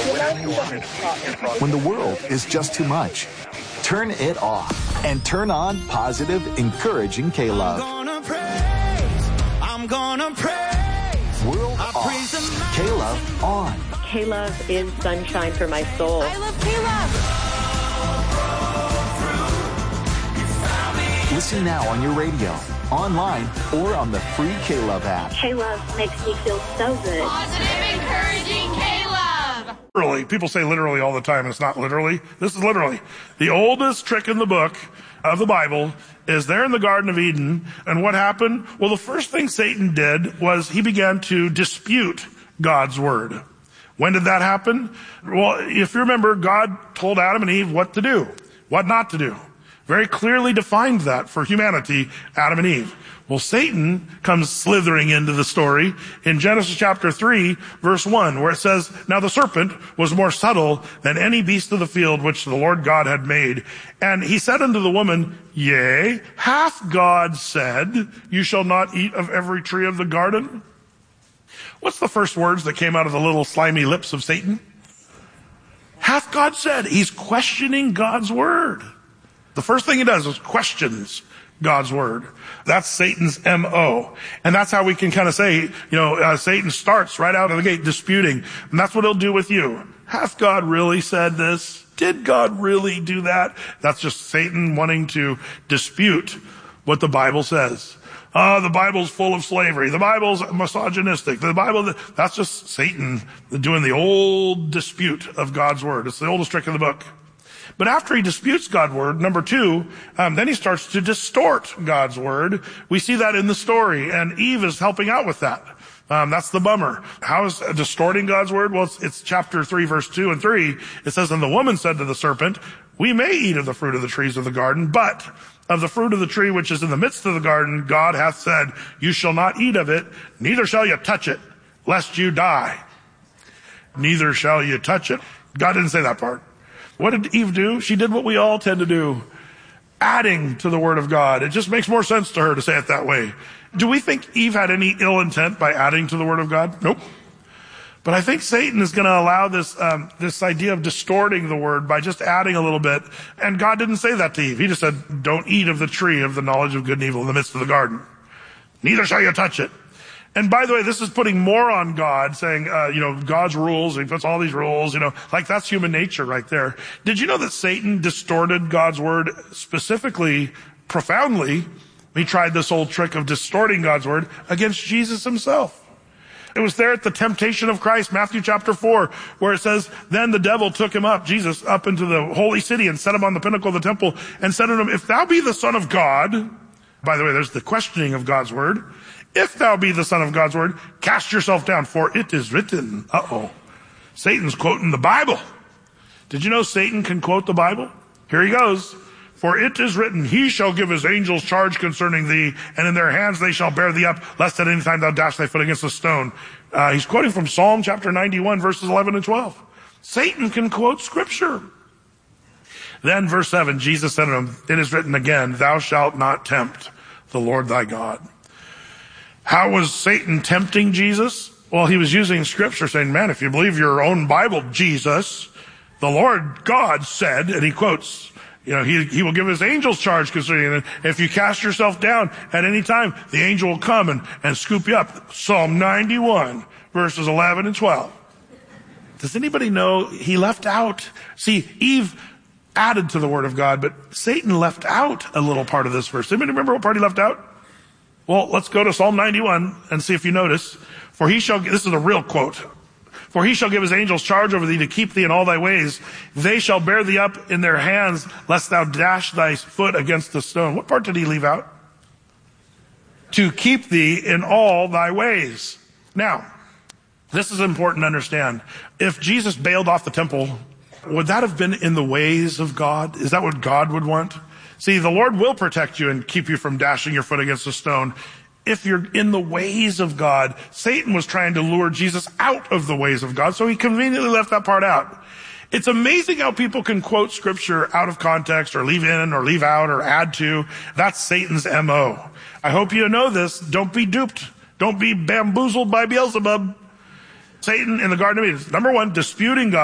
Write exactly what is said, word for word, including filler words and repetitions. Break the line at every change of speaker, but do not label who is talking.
When the world is just too much, turn it off and turn on positive, encouraging K-Love.
I'm gonna praise, I'm gonna praise.
World off, K-Love on.
K-Love is sunshine for my soul.
I love K-Love.
Listen now on your radio, online, or on the free K-Love app.
K-Love makes me feel so good.
Positive, encouraging K-Love.
Literally, people say literally all the time. It's not literally. This is literally. The oldest trick in the book of the Bible is there in the Garden of Eden. And what happened? Well, the first thing Satan did was he began to dispute God's word. When did that happen? Well, if you remember, God told Adam and Eve what to do, what not to do. Very clearly defined that for humanity, Adam and Eve. Well, Satan comes slithering into the story in Genesis chapter three, verse one, where it says, "Now the serpent was more subtle than any beast of the field which the Lord God had made. And he said unto the woman, Yea, hath God said, You shall not eat of every tree of the garden?" What's the first words that came out of the little slimy lips of Satan? Hath God said. He's questioning God's word. The first thing he does is questions God's word. That's Satan's M O. And that's how we can kind of say, you know, uh, Satan starts right out of the gate disputing. And that's what he'll do with you. Hath God really said this? Did God really do that? That's just Satan wanting to dispute what the Bible says. Uh, the Bible's full of slavery. The Bible's misogynistic. The Bible, that's just Satan doing the old dispute of God's word. It's the oldest trick in the book. But after he disputes God's word, number two, um, then he starts to distort God's word. We see that in the story, and Eve is helping out with that. Um, that's the bummer. How is distorting God's word? Well, it's, it's chapter three, verse two and three. It says, "And the woman said to the serpent, We may eat of the fruit of the trees of the garden, but of the fruit of the tree which is in the midst of the garden, God hath said, You shall not eat of it, neither shall you touch it, lest you die." Neither shall you touch it. God didn't say that part. What did Eve do? She did what we all tend to do, adding to the word of God. It just makes more sense to her to say it that way. Do we think Eve had any ill intent by adding to the word of God? Nope. But I think Satan is going to allow this um, this idea of distorting the word by just adding a little bit. And God didn't say that to Eve. He just said, don't eat of the tree of the knowledge of good and evil in the midst of the garden. Neither shall you touch it. And by the way, this is putting more on God, saying, uh, you know, God's rules. He puts all these rules, you know, like that's human nature right there. Did you know that Satan distorted God's word specifically, profoundly? He tried this old trick of distorting God's word against Jesus himself. It was there at the temptation of Christ, Matthew chapter four, where it says, "Then the devil took him up," Jesus, up into the holy city and set him on the pinnacle of the temple and said to him, "If thou be the Son of God," by the way, there's the questioning of God's word. "If thou be the Son of God's word, cast yourself down, for it is written." Uh-oh. Satan's quoting the Bible. Did you know Satan can quote the Bible? Here he goes. "For it is written, He shall give His angels charge concerning thee, and in their hands they shall bear thee up, lest at any time thou dash thy foot against a stone." Uh, he's quoting from Psalm chapter ninety-one, verses eleven and twelve. Satan can quote scripture. Then verse seven, Jesus said to him, "It is written again, thou shalt not tempt the Lord thy God." How was Satan tempting Jesus? Well, he was using scripture saying, man, if you believe your own Bible, Jesus, the Lord God said, and he quotes, you know, he, he will give his angels charge concerning you. If you cast yourself down at any time, the angel will come and, and scoop you up. Psalm ninety-one, verses eleven and twelve. Does anybody know he left out? See, Eve added to the word of God, but Satan left out a little part of this verse. Anybody remember what part he left out? Well, let's go to Psalm ninety-one and see if you notice. "For he shall," this is a real quote, "For he shall give his angels charge over thee to keep thee in all thy ways. They shall bear thee up in their hands, lest thou dash thy foot against a stone." What part did he leave out? "To keep thee in all thy ways." Now, this is important to understand. If Jesus bailed off the temple, would that have been in the ways of God? Is that what God would want? See, the Lord will protect you and keep you from dashing your foot against a stone if you're in the ways of God. Satan was trying to lure Jesus out of the ways of God, so he conveniently left that part out. It's amazing how people can quote scripture out of context or leave in or leave out or add to. That's Satan's M O. I hope you know this. Don't be duped. Don't be bamboozled by Beelzebub. Satan in the Garden of Eden, number one, disputing God.